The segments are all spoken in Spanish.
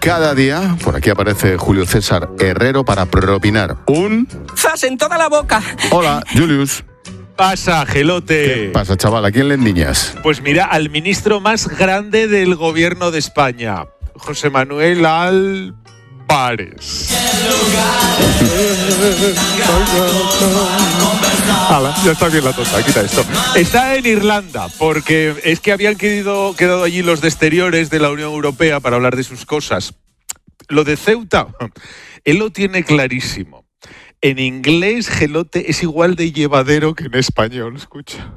cada día. Por aquí aparece Julio César Herrero para propinar un... ¡Zas en toda la boca! Hola, Julius. Pasa, Gelote. ¿Qué pasa, chaval? ¿A quién le endiñas? Pues mira, al ministro más grande del gobierno de España, José Manuel Álvarez. Hala, ya está bien la tonta, quita esto. Está en Irlanda, porque es que habían quedado allí los de exteriores de la Unión Europea para hablar de sus cosas. Lo de Ceuta, él lo tiene clarísimo. En inglés, Gelote, es igual de llevadero que en español, escucha.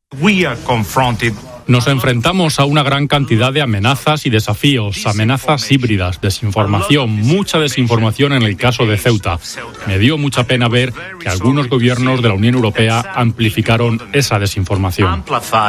Nos enfrentamos a una gran cantidad de amenazas y desafíos, amenazas híbridas, desinformación, mucha desinformación en el caso de Ceuta. Me dio mucha pena ver que algunos gobiernos de la Unión Europea amplificaron esa desinformación.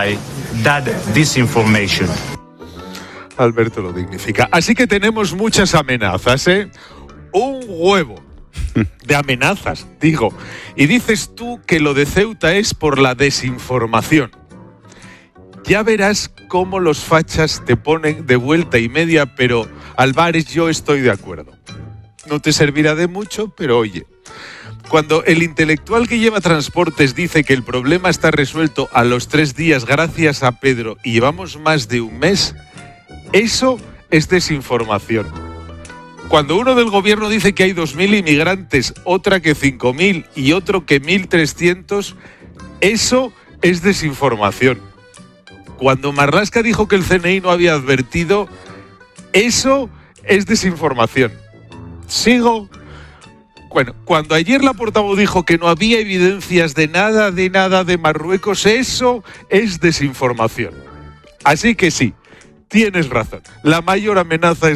Alberto lo dignifica. Así que tenemos muchas amenazas, ¿eh? Un huevo de amenazas, digo. Y dices tú que lo de Ceuta es por la desinformación. Ya verás cómo los fachas te ponen de vuelta y media, pero Álvarez, yo estoy de acuerdo. No te servirá de mucho, pero oye, cuando el intelectual que lleva transportes dice que el problema está resuelto a los 3 días gracias a Pedro y llevamos más de un mes, eso es desinformación. Cuando uno del gobierno dice que hay 2.000 inmigrantes, otra que 5.000 y otro que 1.300, eso es desinformación. Cuando Marlaska dijo que el CNI no había advertido, eso es desinformación. ¿Sigo? Bueno, cuando ayer la portavoz dijo que no había evidencias de nada de Marruecos, eso es desinformación. Así que sí, tienes razón. La mayor amenaza es